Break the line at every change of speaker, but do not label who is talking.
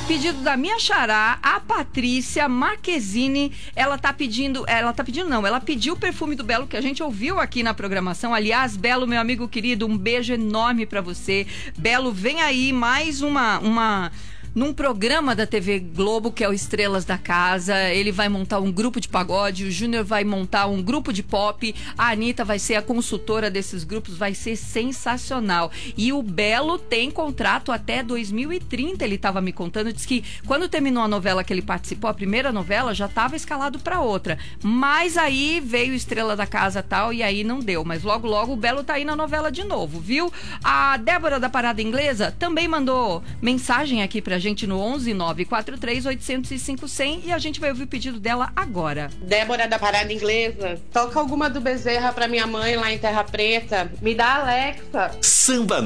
Pedido da minha xará, a Patrícia Marquezine. Ela pediu o perfume do Belo, que a gente ouviu aqui na programação. Aliás, Belo, meu amigo querido, um beijo enorme pra você. Belo, vem aí mais num programa da TV Globo, que é o Estrelas da Casa. Ele vai montar um grupo de pagode, o Júnior vai montar um grupo de pop, a Anitta vai ser a consultora desses grupos, vai ser sensacional. E o Belo tem contrato até 2030, ele estava me contando, disse que quando terminou a novela que ele participou, a primeira novela, já estava escalado para outra. Mas aí veio Estrela da Casa tal, e aí não deu. Mas logo, logo o Belo tá aí na novela de novo, viu? A Débora da Parada Inglesa também mandou mensagem aqui pra gente no 11 943 805 100 e a gente vai ouvir o pedido dela agora.
Débora da Parada Inglesa, toca alguma do Bezerra pra minha mãe lá em Terra Preta. Me dá Alexa.
Samba